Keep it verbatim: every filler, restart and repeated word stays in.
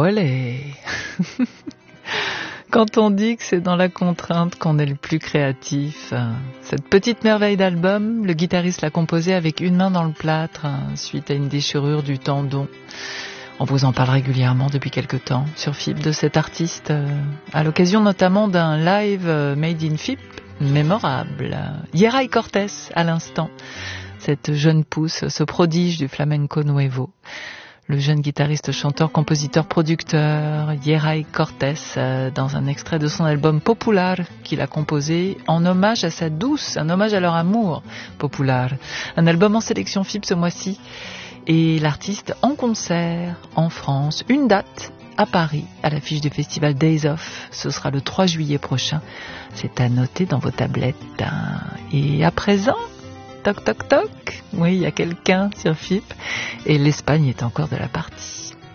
Olé. Quand on dit que c'est dans la contrainte qu'on est le plus créatif, cette petite merveille d'album, le guitariste l'a composé avec une main dans le plâtre, suite à une déchirure du tendon. On vous en parle régulièrement depuis quelque temps sur F I P de cet artiste, à l'occasion notamment d'un live Made in F I P mémorable. Yeray Cortés, à l'instant, cette jeune pousse, ce prodige du flamenco nuevo. Le jeune guitariste, chanteur, compositeur, producteur, Yeray Cortés, dans un extrait de son album Popular, qu'il a composé en hommage à sa douce, un hommage à leur amour, Popular. Un album en sélection F I P ce mois-ci. Et l'artiste en concert en France, une date à Paris, à l'affiche du festival Days Off. Ce sera le trois juillet prochain. C'est à noter dans vos tablettes. Et à présent, toc toc toc, oui, il y a quelqu'un sur F I P. Et l'Espagne est encore de la partie.